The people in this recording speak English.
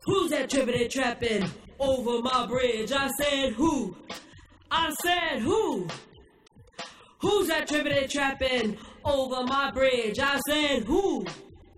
Who's that trippin' trappin' over my bridge? I said who? I said who? Who's that trippin' trappin' over my bridge? I said who?